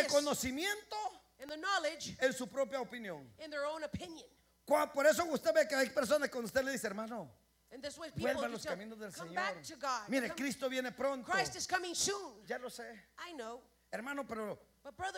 conocimiento and the knowledge en su propia opinión. in their own opinion. Por eso usted ve que hay personas cuando usted le dice, hermano, And this way people vuelva a you los tell, caminos del come Señor. back to God. Mire, Come- Cristo viene pronto. Christ is coming soon. Ya lo sé. I know. Hermano, pero But brother,